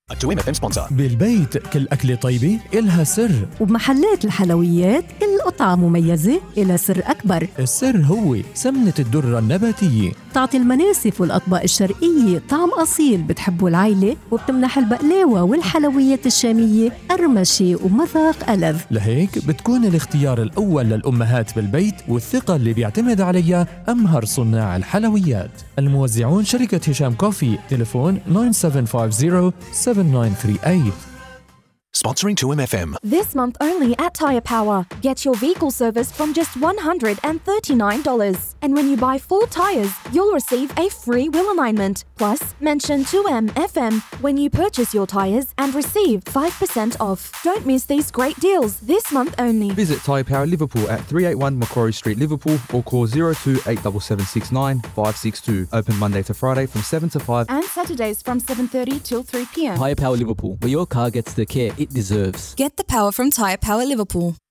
التويم FM sponsor. بالبيت كل أكلة طيبة إلها سر، وبمحلات الحلويات كل قطعة مميزة إلها سر أكبر. السر هو سمنة الدرة النباتية، تعطي المناسف والأطباق الشرقية طعم أصيل بتحبه العائلة، وبتمنح البقلاوة والحلويات الشامية قرمشة ومذاق ألذ. لهيك بتكون الاختيار الأول للأمهات بالبيت والثقة اللي بيعتمد عليها أمهر صناع الحلويات. الموزعون شركة هشام كوفي، تليفون 9750-7938. Sponsoring 2M FM. This month only at Tyre Power. Get your vehicle service from just $139. And when you buy 4 tyres, you'll receive a free wheel alignment. Plus, mention 2M FM when you purchase your tyres and receive 5% off. Don't miss these great deals this month only. Visit Tyre Power Liverpool at 381 Macquarie Street, Liverpool, or call 02-87769-562. Open Monday to Friday from 7 to 5. And Saturdays from 7:30 till 3 p.m. Tyre Power Liverpool, where your car gets the care it deserves. Get the power from Tyre Power Liverpool.